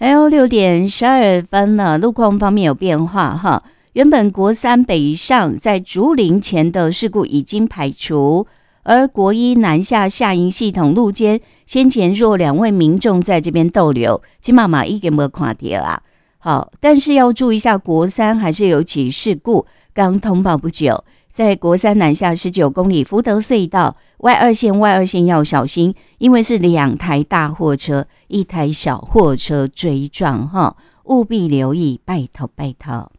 还有6点12分了，路况方面有变化哈。原本国三北上在竹林前的事故已经排除，而国一南下下营系统路肩先前若2位民众在这边逗留，今妈妈已经没看到啊。好，但是要注意一下，国三还是有起事故，刚通报不久，在国三南下19公里福德隧道Y2线要小心，因为是2台大货车，1台小货车追撞哈，务必留意，拜托拜托。